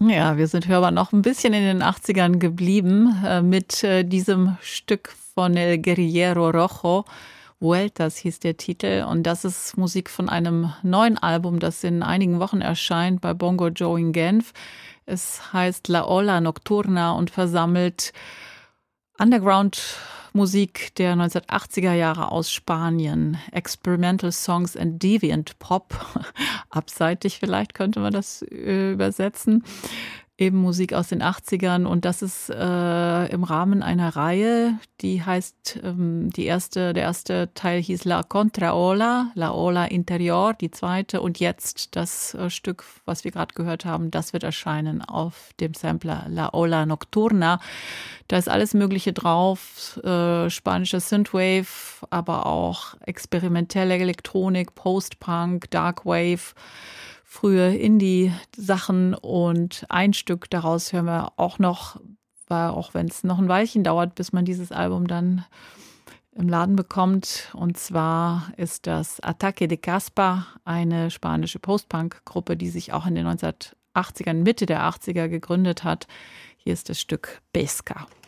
Ja, wir sind hörbar noch ein bisschen in den 80ern geblieben mit diesem Stück von El Guerillero Rojo. Vueltas hieß der Titel und das ist Musik von einem neuen Album, das in einigen Wochen erscheint bei Bongo Joe in Genf. Es heißt La Ola Nocturna und versammelt Underground-Musik der 1980er Jahre aus Spanien. Experimental Songs and Deviant Pop. Abseitig vielleicht könnte man das übersetzen. Eben Musik aus den 80ern und das ist im Rahmen einer Reihe, die heißt, der erste Teil hieß La Contraola, La Ola Interior, die zweite und jetzt das Stück, was wir gerade gehört haben, das wird erscheinen auf dem Sampler La Ola Nocturna. Da ist alles Mögliche drauf, spanische Synthwave, aber auch experimentelle Elektronik, Post-Punk, Darkwave, frühe Indie-Sachen und ein Stück daraus hören wir auch noch, auch wenn es noch ein Weilchen dauert, bis man dieses Album dann im Laden bekommt. Und zwar ist das Ataque de Caspa, eine spanische Post-Punk-Gruppe, die sich auch in den 1980ern, Mitte der 80er gegründet hat. Hier ist das Stück Pesca.